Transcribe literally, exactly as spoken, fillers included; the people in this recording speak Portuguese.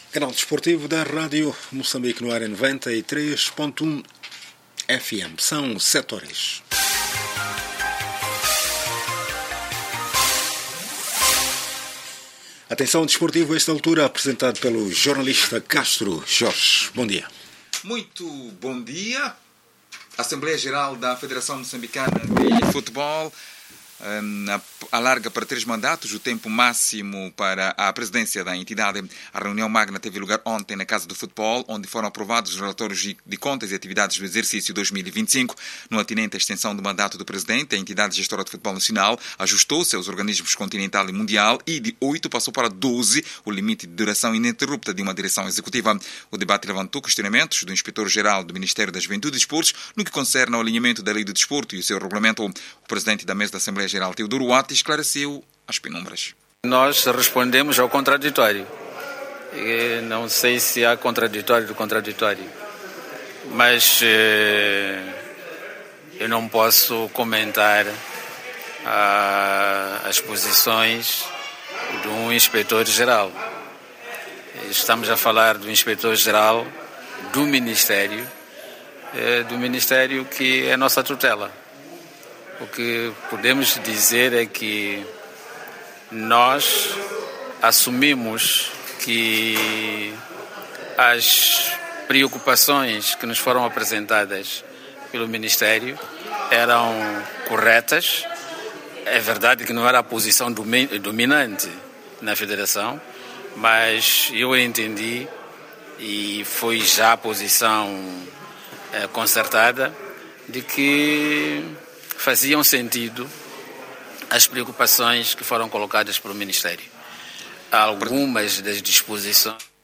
Canal desportivo da Rádio Moçambique no área noventa e três ponto um F M. São sete horas. Atenção desportivo, a esta altura, apresentado pelo jornalista Castro Jorge. Bom dia. Muito bom dia. Assembleia Geral da Federação Moçambicana de Futebol um, alarga para três mandatos o tempo máximo para a presidência da entidade. A reunião magna teve lugar ontem na Casa do Futebol, onde foram aprovados os relatórios de contas e atividades do exercício dois mil e vinte e cinco. No atinente à extensão do mandato do presidente, a entidade gestora de futebol nacional ajustou-se aos organismos continental e mundial e de oito passou para doze o limite de duração ininterrupta de uma direção executiva. O debate levantou questionamentos do inspetor-geral do Ministério da Juventude e Desportos no que concerne ao alinhamento da lei do desporto e o seu regulamento. O presidente da mesa da Assembleia Geral, Teodoro Wati, esclareceu as penumbras. Nós respondemos ao contraditório. E não sei se há contraditório do contraditório, mas eh, eu não posso comentar ah, as posições de um inspetor-geral. Estamos a falar do inspetor-geral do Ministério, eh, do Ministério que é nossa tutela. O que podemos dizer é que nós assumimos que as preocupações que nos foram apresentadas pelo Ministério eram corretas. É verdade que não era a posição dominante na Federação, mas eu entendi e foi já a posição é, concertada de que faziam sentido as preocupações que foram colocadas pelo Ministério. Algumas das disposições